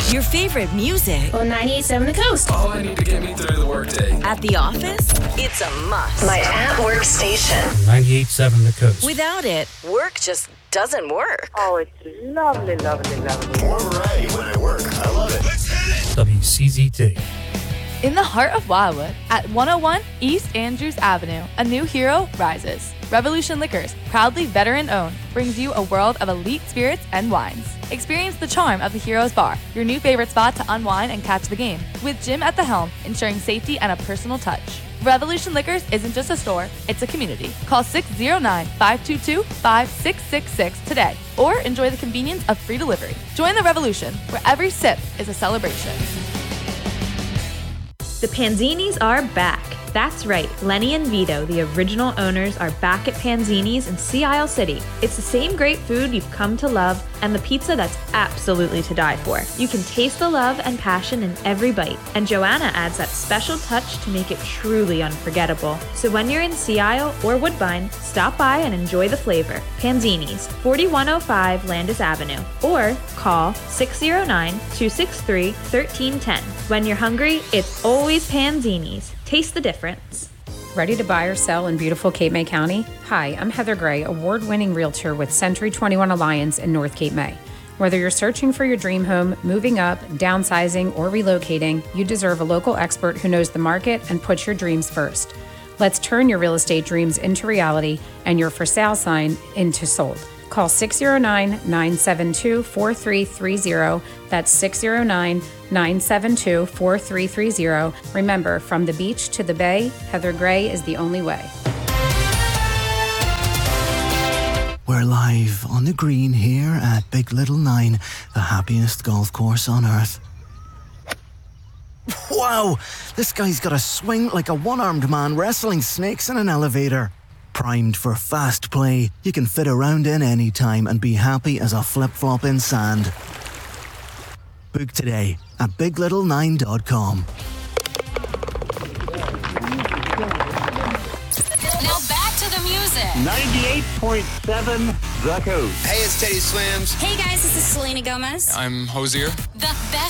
Your favorite music. On 98.7 The Coast. All I need to get me through the workday. At the office, it's a must. My at-work station. 98.7 The Coast. Without it, work just doesn't work. Oh, it's lovely, lovely, lovely. More variety when I work. I love it. Let's hit it. WCZT. In the heart of Wildwood, at 101 East Andrews Avenue, a new hero rises. Revolution Liquors, proudly veteran-owned, brings you a world of elite spirits and wines. Experience the charm of the Heroes Bar, your new favorite spot to unwind and catch the game, with Jim at the helm, ensuring safety and a personal touch. Revolution Liquors isn't just a store, it's a community. Call 609-522-5666 today, or enjoy the convenience of free delivery. Join the revolution, where every sip is a celebration. The Panzinis are back. That's right, Lenny and Vito, the original owners, are back at Panzini's in Sea Isle City. It's the same great food you've come to love and the pizza that's absolutely to die for. You can taste the love and passion in every bite, and Joanna adds that special touch to make it truly unforgettable. So when you're in Sea Isle or Woodbine, stop by and enjoy the flavor. Panzini's, 4105 Landis Avenue, or call 609-263-1310. When you're hungry, it's always Panzini's. Taste the difference. Ready to buy or sell in beautiful Cape May County? Hi, I'm Heather Gray, award-winning realtor with Century 21 Alliance in North Cape May. Whether you're searching for your dream home, moving up, downsizing, or relocating, you deserve a local expert who knows the market and puts your dreams first. Let's turn your real estate dreams into reality and your for sale sign into sold. Call 609-972-4330. That's 609-972-4330. Remember, from the beach to the bay, Heather Gray is the only way. We're live on the green here at Big Little Nine, the happiest golf course on earth. Wow! This guy's got a swing like a one-armed man wrestling snakes in an elevator. Primed for fast play, you can fit around in any time and be happy as a flip-flop in sand. Book today at biglittle9.com. Now back to the music. 98.7 The Coast. Hey, it's Teddy Swims. Hey guys, this is Selena Gomez. I'm Hosier. The best